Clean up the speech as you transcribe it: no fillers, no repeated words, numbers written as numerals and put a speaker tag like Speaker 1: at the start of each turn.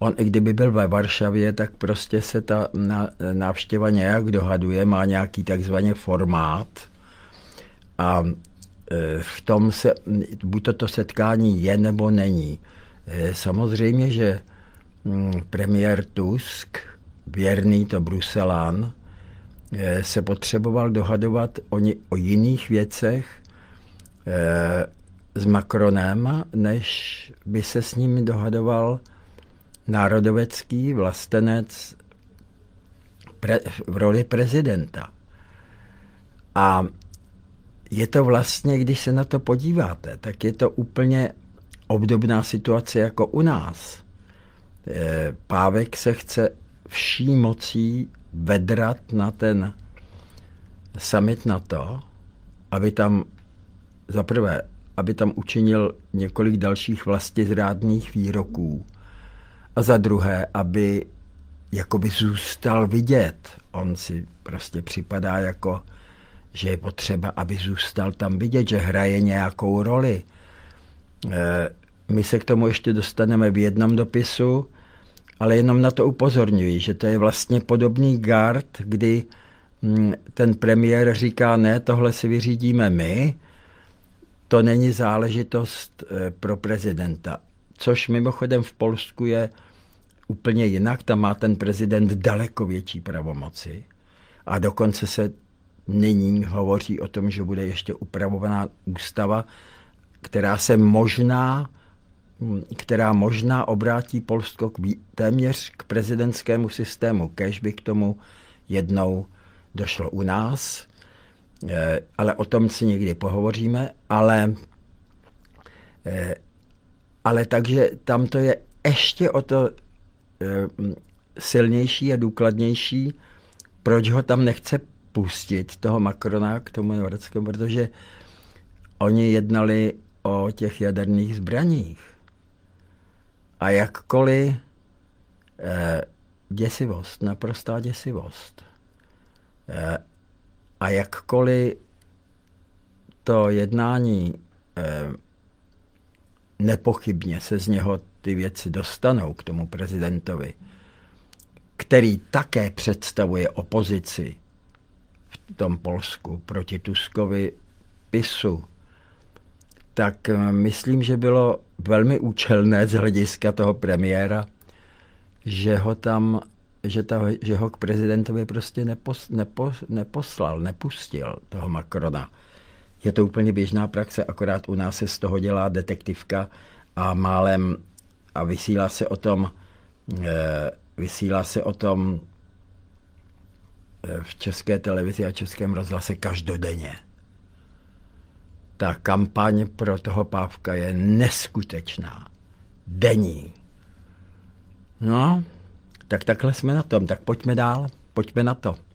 Speaker 1: On i kdyby byl ve Varšavě, tak prostě se ta návštěva nějak dohaduje, má nějaký takzvaný formát a v tom se, buď toto setkání je nebo není. Samozřejmě, že premiér Tusk, věrný to Bruselán, se potřeboval dohadovat o jiných věcech s Macronem, než by se s ním dohadoval národovecký vlastenec v roli prezidenta. A je to vlastně, když se na to podíváte, tak je to úplně obdobná situace jako u nás. Pávek se chce vší mocí vedrat na ten summit NATO, aby tam zaprvé, aby tam učinil několik dalších vlastizrádných výroků a za druhé, aby jakoby zůstal vidět. On si prostě připadá jako, že je potřeba, aby zůstal tam vidět, že hraje nějakou roli. My se k tomu ještě dostaneme v jednom dopisu, ale jenom na to upozorňuji, že to je vlastně podobný gard, kdy ten premiér říká, ne, tohle si vyřídíme my, to není záležitost pro prezidenta. Což mimochodem v Polsku je úplně jinak, tam má ten prezident daleko větší pravomoci a dokonce se nyní hovoří o tom, že bude ještě upravovaná ústava, která možná obrátí Polsko téměř k prezidentskému systému, kéž by k tomu jednou došlo u nás, ale o tom si někdy pohovoříme, ale takže tam to je ještě o to silnější a důkladnější, proč ho tam nechce pustit, toho Macrona k tomu Norskému, protože oni jednali o těch jaderných zbraních. A jakkoliv děsivost, naprostá děsivost. A jakkoliv to jednání nepochybně se z něho ty věci dostanou k tomu prezidentovi, který také představuje opozici v tom Polsku proti Tuskovi PiSu, tak myslím, že bylo velmi účelné z hlediska toho premiéra, že ho k prezidentovi prostě neposlal, nepustil toho Macrona. Je to úplně běžná praxe, akorát u nás se z toho dělá detektivka a málem a vysílá se o tom v České televizi a Českém rozhlase každodenně. Ta kampaň pro toho Pávka je neskutečná. Denní. No, tak takhle jsme na tom. Tak pojďme dál. Pojďme na to.